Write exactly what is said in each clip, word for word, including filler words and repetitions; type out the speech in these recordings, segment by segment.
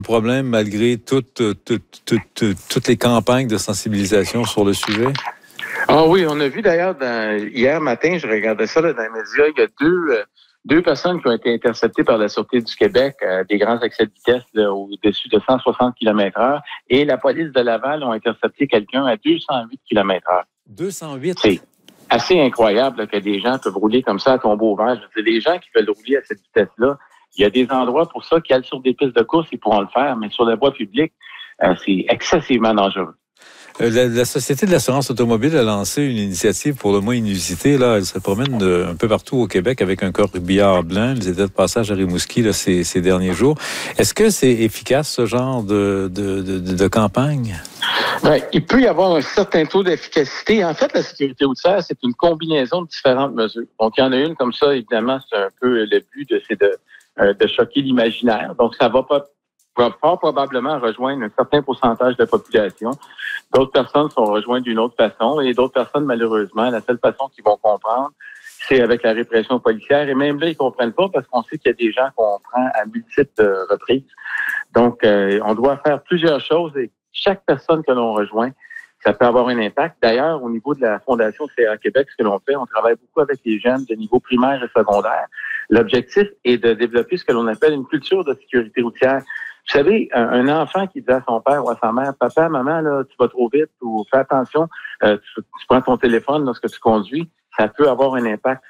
Problème malgré toutes, toutes, toutes, toutes les campagnes de sensibilisation sur le sujet? Ah oui, on a vu d'ailleurs dans, hier matin, je regardais ça là, dans les médias, il y a deux, euh, deux personnes qui ont été interceptées par la Sûreté du Québec, euh, des grands excès de vitesse là, au-dessus de cent soixante kilomètres heure, et la police de Laval ont intercepté quelqu'un à deux cent huit kilomètres heure. deux cent huit? C'est assez incroyable là, que des gens peuvent rouler comme ça à tombeau ouvert. C'est des gens qui veulent rouler à cette vitesse-là. Il y a des endroits pour ça qui allent sur des pistes de course, ils pourront le faire, mais sur la voie publique, euh, c'est excessivement dangereux. Euh, la, la Société de l'assurance automobile a lancé une initiative pour le moins inusitée. Là, elle se promène de, un peu partout au Québec avec un corbillard blanc. Ils étaient de passage à Rimouski là, ces, ces derniers jours. Est-ce que c'est efficace, ce genre de, de, de, de, de campagne? Bien, il peut y avoir un certain taux d'efficacité. En fait, la sécurité routière, c'est une combinaison de différentes mesures. Donc, il y en a une comme ça, évidemment, c'est un peu le but de, c'est de, de choquer l'imaginaire. Donc, ça va pas va fort probablement rejoindre un certain pourcentage de la population. D'autres personnes sont rejointes d'une autre façon et d'autres personnes, malheureusement, la seule façon qu'ils vont comprendre, c'est avec la répression policière. Et même là, ils comprennent pas parce qu'on sait qu'il y a des gens qu'on prend à multiples reprises. Donc, euh, on doit faire plusieurs choses et chaque personne que l'on rejoint, ça peut avoir un impact. D'ailleurs, au niveau de la Fondation C A Québec, ce que l'on fait, on travaille beaucoup avec les jeunes de niveau primaire et secondaire. L'objectif est de développer ce que l'on appelle une culture de sécurité routière. Vous savez, un enfant qui dit à son père ou à sa mère, « Papa, maman, là, tu vas trop vite » ou « Fais attention, euh, tu, tu prends ton téléphone lorsque tu conduis », ça peut avoir un impact.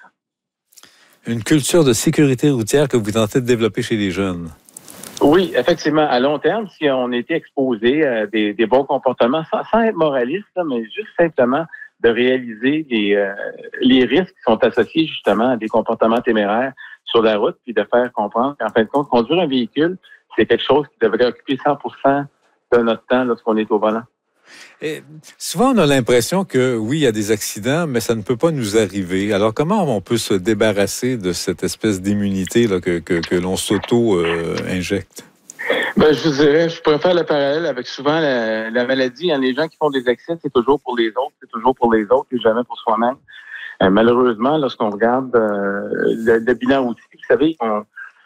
Une culture de sécurité routière que vous tentez de développer chez les jeunes. Oui, effectivement. À long terme, si on était exposé à des, des bons comportements, sans, sans être moraliste, là, mais juste simplement de réaliser les, euh, les risques qui sont associés justement à des comportements téméraires sur la route, puis de faire comprendre qu'en fin de compte, conduire un véhicule, c'est quelque chose qui devrait occuper cent pour cent de notre temps lorsqu'on est au volant. Et souvent, on a l'impression que, oui, il y a des accidents, mais ça ne peut pas nous arriver. Alors, comment on peut se débarrasser de cette espèce d'immunité là, que, que, que l'on s'auto-injecte? Euh, ben, je vous dirais, je pourrais faire le parallèle avec souvent la, la maladie. Il y a des gens qui font des excès, c'est toujours pour les autres, c'est toujours pour les autres et jamais pour soi-même. Euh, malheureusement, lorsqu'on regarde euh, le, le bilan routier, vous savez, on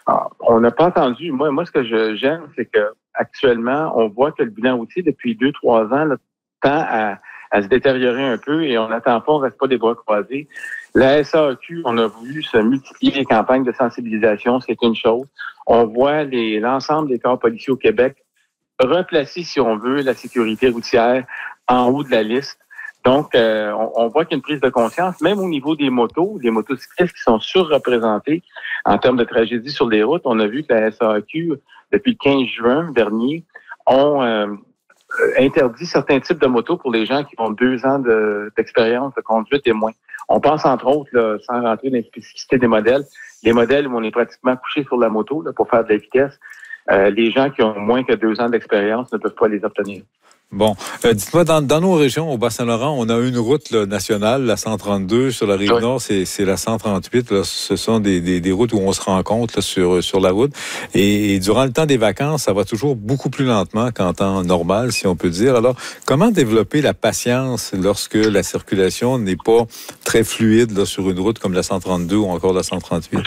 on n'a pas entendu. Moi, moi, ce que je, j'aime, c'est que actuellement, on voit que le bilan routier, depuis deux, trois ans, là, tend à, à se détériorer un peu et on n'attend pas, on ne reste pas des bras croisés. La S A Q, on a voulu se multiplier les campagnes de sensibilisation, c'est une chose. On voit les, l'ensemble des corps policiers au Québec replacer, si on veut, la sécurité routière en haut de la liste. Donc, euh, on, on voit qu'il y a une prise de conscience, même au niveau des motos, les motocyclistes qui sont surreprésentés en termes de tragédies sur les routes. On a vu que la S A Q, depuis le quinze juin dernier, ont euh, interdit certains types de motos pour les gens qui ont deux ans de, d'expérience de conduite et moins. On pense entre autres, là, sans rentrer dans les spécificités des modèles, les modèles où on est pratiquement couché sur la moto là, pour faire de la vitesse. Euh, les gens qui ont moins que deux ans d'expérience ne peuvent pas les obtenir. Bon, euh, dites-moi, dans, dans nos régions, au Bas-Saint-Laurent, on a une route là, nationale, la cent trente-deux. Sur la Rive-Nord, c'est, c'est la cent trente-huit. Là, ce sont des, des, des routes où on se rencontre là, sur, sur la route. Et, et durant le temps des vacances, ça va toujours beaucoup plus lentement qu'en temps normal, si on peut dire. Alors, comment développer la patience lorsque la circulation n'est pas très fluide là, sur une route comme la cent trente-deux ou encore la cent trente-huit?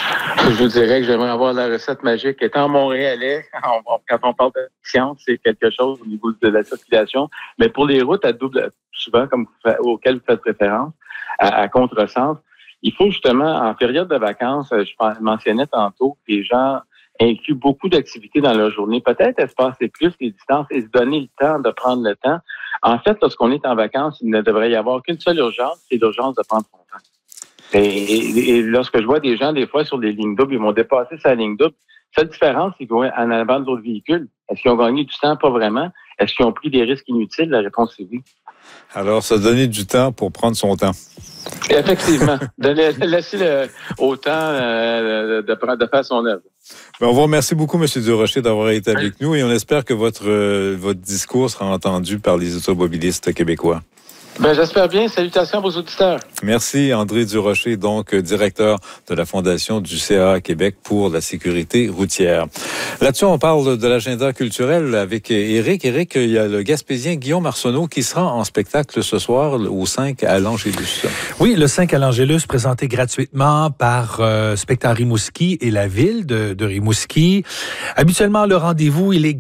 Je vous dirais que j'aimerais avoir la recette magique. Étant Montréalais, quand on parle de science, c'est quelque chose au niveau de la circulation. Mais pour les routes à double, souvent, comme auxquelles vous faites référence, à, à contresens, il faut justement, en période de vacances, je mentionnais tantôt, que les gens incluent beaucoup d'activités dans leur journée. Peut-être espacer plus les distances et se donner le temps de prendre le temps. En fait, lorsqu'on est en vacances, il ne devrait y avoir qu'une seule urgence, c'est l'urgence de prendre son temps. Et, et, et lorsque je vois des gens, des fois, sur des lignes doubles, ils vont dépasser sa ligne double. Cette différence, c'est qu'en avant d'autres véhicules, est-ce qu'ils ont gagné du temps? Pas vraiment. Est-ce qu'ils ont pris des risques inutiles? La réponse est oui. Alors, ça donner du temps pour prendre son temps. Effectivement. de laisser le, au temps euh, de, de faire son œuvre. Ben, on vous remercie beaucoup, M. Durocher, d'avoir été avec nous et on espère que votre, euh, votre discours sera entendu par les automobilistes québécois. Ben, j'espère bien. Salutations à vos auditeurs. Merci, André Durocher, donc directeur de la Fondation du C A Québec pour la sécurité routière. Là-dessus, on parle de l'agenda culturel avec Éric. Éric, il y a le Gaspésien Guillaume Arsenault qui sera en spectacle ce soir au cinq à l'Angélus. Oui, le cinq à l'Angélus, présenté gratuitement par euh, Spectacle Rimouski et la ville de, de Rimouski. Habituellement, le rendez-vous, il est